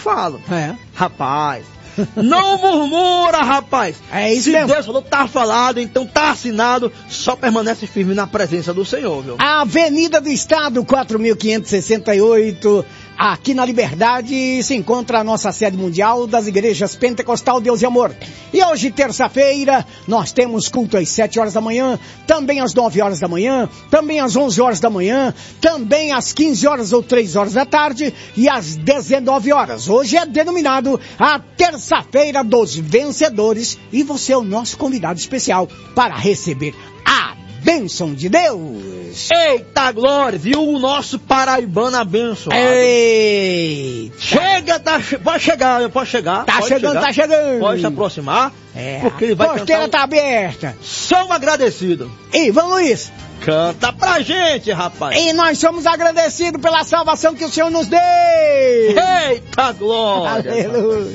falo. Rapaz, não murmura, rapaz. É isso Se mesmo. Deus falou, tá falado, então tá assinado, só permanece firme na presença do Senhor, viu? Avenida do Estado, 4.568, aqui na Liberdade, se encontra a nossa sede mundial das igrejas Pentecostal Deus e Amor. E hoje, terça-feira, nós temos culto às 7 horas da manhã, também às 9 horas da manhã, também às 11 horas da manhã, também às 15 horas ou 3 horas da tarde e às 19 horas. Hoje é denominado a terça-feira dos vencedores e você é o nosso convidado especial para receber a bênção de Deus. Eita glória, viu o nosso paraibano abençoado. Eita. Chega, pode chegar. Tá chegando. Pode se aproximar, porque ele vai cantar. A porteira tá aberta. Somos agradecidos. Ivan Luiz, canta pra gente, rapaz. E nós somos agradecidos pela salvação que o Senhor nos deu. Eita glória. Aleluia.